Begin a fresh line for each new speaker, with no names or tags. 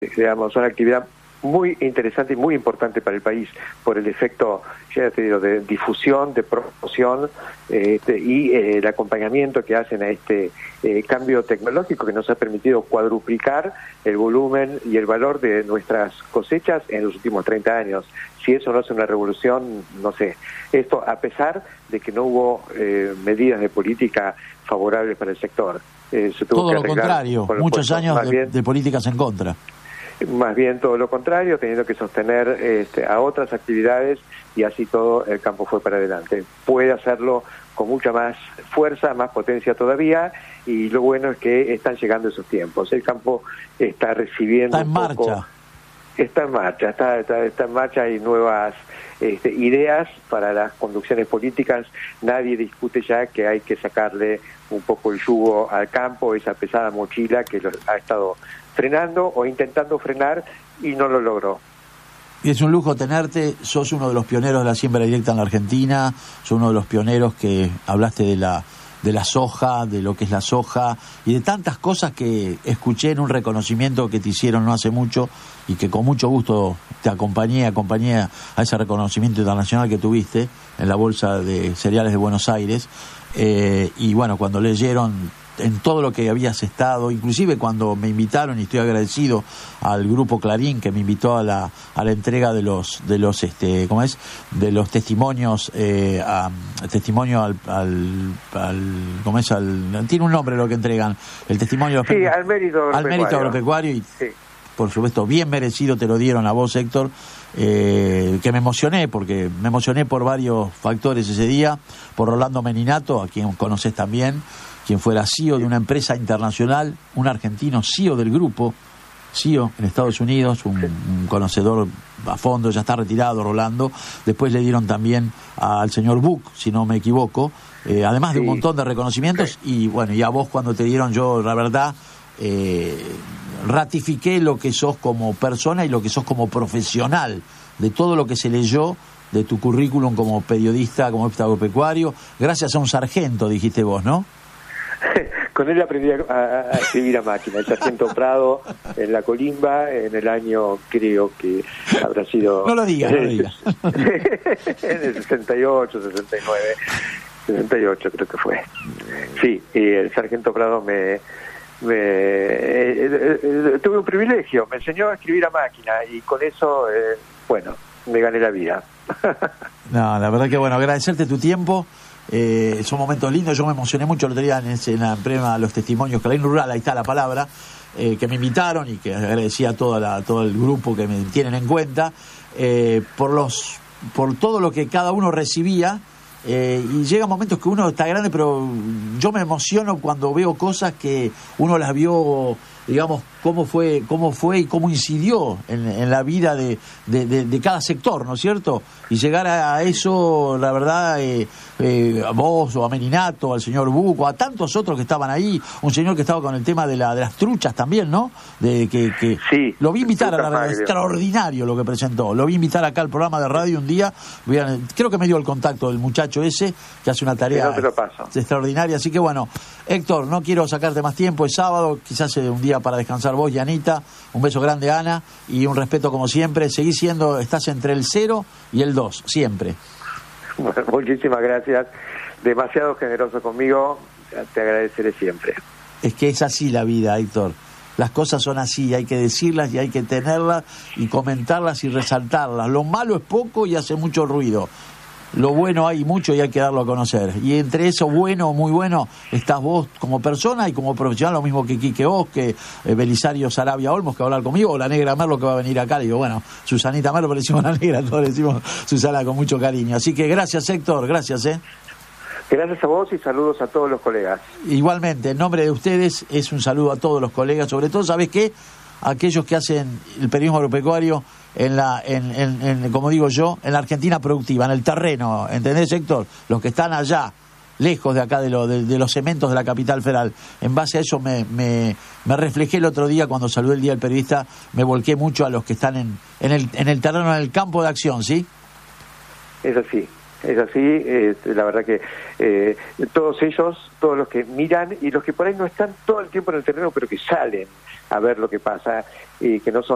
digamos, una actividad muy interesante y muy importante para el país por el efecto, ya te digo, de difusión, de promoción y el acompañamiento que hacen a este cambio tecnológico que nos ha permitido cuadruplicar el volumen y el valor de nuestras cosechas en los últimos 30 años. Si eso no es una revolución, no sé. Esto a pesar de que no hubo medidas de política favorables para el sector. Se tuvo
todo
que
lo contrario, muchos años de políticas en contra.
Más bien todo lo contrario, teniendo que sostener a otras actividades y así todo el campo fue para adelante. Puede hacerlo con mucha más fuerza, más potencia todavía, y lo bueno es que están llegando esos tiempos. El campo está recibiendo
está en marcha.
Está en marcha, hay nuevas ideas para las conducciones políticas. Nadie discute ya que hay que sacarle un poco el yugo al campo, esa pesada mochila que lo ha estado frenando o intentando frenar y no lo logró.
Y es un lujo tenerte, sos uno de los pioneros de la siembra directa en la Argentina, sos uno de los pioneros que hablaste de la soja, de lo que es la soja y de tantas cosas que escuché en un reconocimiento que te hicieron no hace mucho y que con mucho gusto te acompañé a ese reconocimiento internacional que tuviste en la Bolsa de Cereales de Buenos Aires. Y bueno, cuando leyeron en todo lo que habías estado, inclusive cuando me invitaron, y estoy agradecido al grupo Clarín que me invitó a la entrega de los ¿cómo es? De los testimonios, testimonio al ¿cómo es? Tiene un nombre lo que entregan, el testimonio
al mérito
agropecuario y sí, por supuesto, bien merecido te lo dieron a vos, Héctor, que me emocioné por varios factores ese día, por Rolando Meninato, a quien conocés también, quien fuera CEO de una empresa internacional, un argentino CEO del grupo, CEO en Estados Unidos, un conocedor a fondo, ya está retirado Rolando. Después le dieron también al señor Buch, si no me equivoco, además de un montón de reconocimientos, y bueno, y a vos cuando te dieron, yo la verdad ratifiqué lo que sos como persona y lo que sos como profesional, de todo lo que se leyó de tu currículum como periodista, como agropecuario, gracias a un sargento, dijiste vos, ¿no?
Con él aprendí a escribir a máquina, el sargento Prado en la Colimba, en el año, creo que habrá sido...
No lo digas.
En el 68, 69, 68 creo que fue. Sí, y el sargento Prado tuve un privilegio, me enseñó a escribir a máquina y con eso, bueno, me gané la vida.
No, la verdad que bueno, agradecerte tu tiempo. Son momentos lindos, yo me emocioné mucho el otro día en la empresa a los testimonios Clarín Rural, ahí está la palabra, que me invitaron y que agradecí a todo el grupo que me tienen en cuenta, por todo lo que cada uno recibía, y llega momentos que uno está grande, pero yo me emociono cuando veo cosas que uno las vio, digamos, cómo fue y cómo incidió en la vida de cada sector, ¿no es cierto? Y llegar a eso, la verdad, a vos o a Meninato, al señor Buco, a tantos otros que estaban ahí, un señor que estaba con el tema de las truchas también, ¿no?
Sí,
lo vi invitar a la radio, extraordinario lo que presentó, lo vi invitar acá al programa de radio un día, creo que me dio el contacto del muchacho ese, que hace una tarea extraordinaria, así que bueno, Héctor, no quiero sacarte más tiempo, es sábado, quizás un día para descansar vos y Anita, un beso grande Ana, y un respeto como siempre, estás entre el 0 y el 2, siempre.
Bueno, muchísimas gracias, demasiado generoso conmigo, te agradeceré siempre.
Es que es así la vida, Héctor, las cosas son así, hay que decirlas y hay que tenerlas y comentarlas y resaltarlas, lo malo es poco y hace mucho ruido. Lo bueno hay mucho y hay que darlo a conocer. Y entre eso bueno, muy bueno, estás vos como persona y como profesional, lo mismo que Quique Oz, que Belisario Sarabia Olmos, que va a hablar conmigo, o la Negra Merlo, que va a venir acá. Le digo, bueno, Susanita Merlo, pero le decimos la Negra, todos le decimos Susana con mucho cariño. Así que gracias, Héctor, gracias.
Gracias a vos y saludos a todos los colegas.
Igualmente, en nombre de ustedes, es un saludo a todos los colegas, sobre todo, ¿sabés qué? Aquellos que hacen el periodismo agropecuario como digo yo, en la Argentina productiva, en el terreno, ¿entendés, Héctor? Los que están allá, lejos de acá de los cementos de la capital federal. En base a eso me reflejé el otro día cuando saludé el Día del Periodista, me volqué mucho a los que están en el terreno, en el campo de acción, ¿sí?
Es así, la verdad que todos ellos, todos los que miran y los que por ahí no están todo el tiempo en el terreno, pero que salen a ver lo que pasa y que no son